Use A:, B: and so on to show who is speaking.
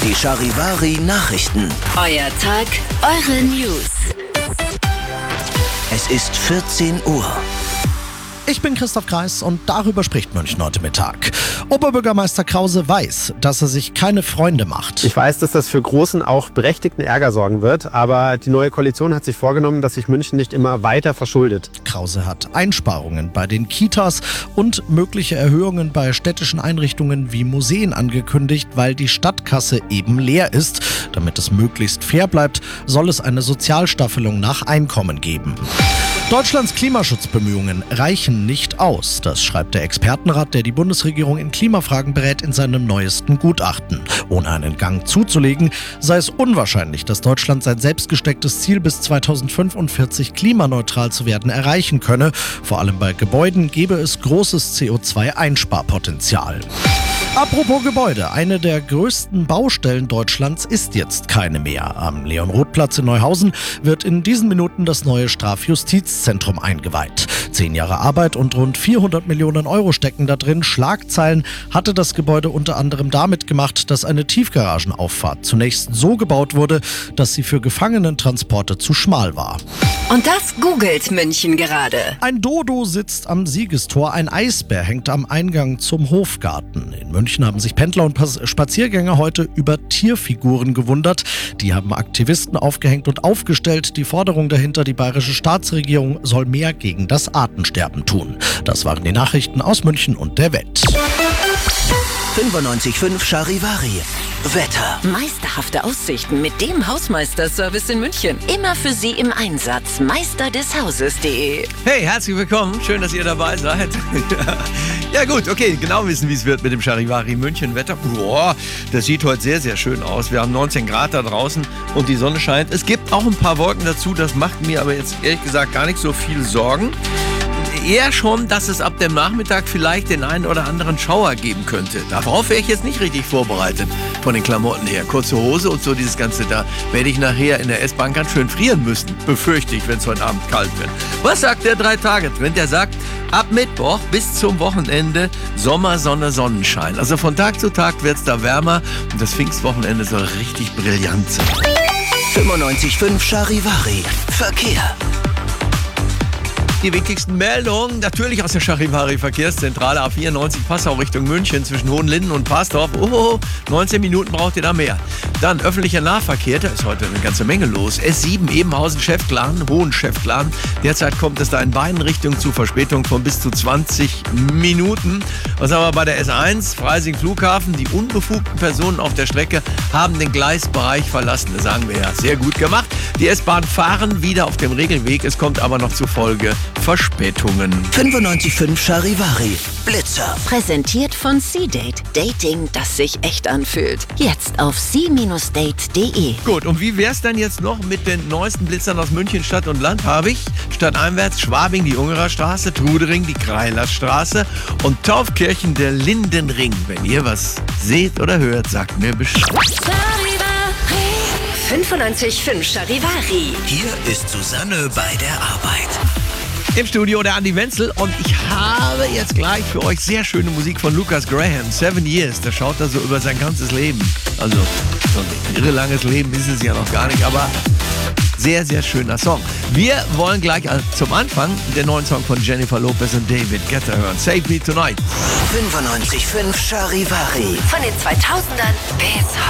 A: Die Charivari Nachrichten.
B: Euer Tag, eure News.
A: Es ist 14 Uhr.
C: Ich bin Christoph Kreis und darüber spricht München heute Mittag. Oberbürgermeister Krause weiß, dass er sich keine Freunde macht.
D: Ich weiß, dass das für großen, auch berechtigten Ärger sorgen wird, aber die neue Koalition hat sich vorgenommen, dass sich München nicht immer weiter verschuldet.
C: Krause hat Einsparungen bei den Kitas und mögliche Erhöhungen bei städtischen Einrichtungen wie Museen angekündigt, weil die Stadtkasse eben leer ist. Damit es möglichst fair bleibt, soll es eine Sozialstaffelung nach Einkommen geben. Deutschlands Klimaschutzbemühungen reichen nicht aus. Das schreibt der Expertenrat, der die Bundesregierung in Klimafragen berät, in seinem neuesten Gutachten. Ohne einen Gang zuzulegen, sei es unwahrscheinlich, dass Deutschland sein selbstgestecktes Ziel bis 2045 klimaneutral zu werden erreichen könne. Vor allem bei Gebäuden gebe es großes CO2-Einsparpotenzial. Apropos Gebäude, eine der größten Baustellen Deutschlands ist jetzt keine mehr. Am Leon-Roth-Platz in Neuhausen wird in diesen Minuten das neue Strafjustizzentrum eingeweiht. 10 Jahre Arbeit und rund 400 Millionen Euro stecken da drin. Schlagzeilen hatte das Gebäude unter anderem damit gemacht, dass eine Tiefgaragenauffahrt zunächst so gebaut wurde, dass sie für Gefangenentransporte zu schmal war.
B: Und das googelt München gerade.
C: Ein Dodo sitzt am Siegestor, ein Eisbär hängt am Eingang zum Hofgarten. In München haben sich Pendler und Spaziergänger heute über Tierfiguren gewundert. Die haben Aktivisten aufgehängt und aufgestellt. Die Forderung dahinter, die bayerische Staatsregierung soll mehr gegen das Artensterben tun. Das waren die Nachrichten aus München und der Welt.
A: 95.5 Charivari. Wetter.
B: Meisterhafte Aussichten mit dem Hausmeisterservice in München. Immer für Sie im Einsatz. Meisterdeshauses.de.
E: Hey, herzlich willkommen. Schön, dass ihr dabei seid. Ja gut, okay, genau wissen, wie es wird mit dem Charivari München Wetter. Boah, das sieht heute sehr, sehr schön aus. Wir haben 19 Grad da draußen und die Sonne scheint. Es gibt auch ein paar Wolken dazu. Das macht mir aber jetzt ehrlich gesagt gar nicht so viel Sorgen. Eher schon, dass es ab dem Nachmittag vielleicht den einen oder anderen Schauer geben könnte. Darauf wäre ich jetzt nicht richtig vorbereitet von den Klamotten her. Kurze Hose und so dieses Ganze, da werde ich nachher in der S-Bahn ganz schön frieren müssen. Befürchte ich, wenn es heute Abend kalt wird. Was sagt der 3-Tage-Trend? Der sagt, ab Mittwoch bis zum Wochenende Sommer, Sonne, Sonnenschein. Also von Tag zu Tag wird es da wärmer und das Pfingstwochenende soll richtig brillant sein.
A: 95.5 Charivari. Verkehr.
E: Die wichtigsten Meldungen natürlich aus der Charivari-Verkehrszentrale A94 Passau Richtung München zwischen Hohenlinden und Parsdorf. 19 Minuten braucht ihr da mehr. Dann öffentlicher Nahverkehr, da ist heute eine ganze Menge los. S7 Ebenhausen-Schäftlarn, Hohenschäftlarn. Derzeit kommt es da in beiden Richtungen zu Verspätung von bis zu 20 Minuten. Was haben wir bei der S1? Freising-Flughafen. Die unbefugten Personen auf der Strecke haben den Gleisbereich verlassen. Das sagen wir ja, sehr gut gemacht. Die S-Bahn fahren wieder auf dem Regelweg. Es kommt aber noch zur Folge Verspätungen.
A: 95.5 Charivari. Blitzer.
B: Präsentiert von C-Date. Dating, das sich echt anfühlt. Jetzt auf c-date.de.
E: Gut, und wie wär's denn jetzt noch mit den neuesten Blitzern aus München Stadt und Land? Habe ich stadteinwärts Schwabing die Ungerer Straße, Trudering die Kreilerstraße und Taufkirchen der Lindenring. Wenn ihr was seht oder hört, sagt mir Bescheid.
B: 95.5 Charivari.
A: Hier ist Susanne bei der Arbeit.
E: Im Studio der Andi Wenzel und ich habe jetzt gleich für euch sehr schöne Musik von Lucas Graham, 7 Years. Der schaut da so über sein ganzes Leben. Also so ein irre langes Leben ist es ja noch gar nicht, aber sehr, sehr schöner Song. Wir wollen gleich zum Anfang den neuen Song von Jennifer Lopez und David Guetta hören. Save Me Tonight.
A: 95.5 Charivari.
B: Von den 2000ern bis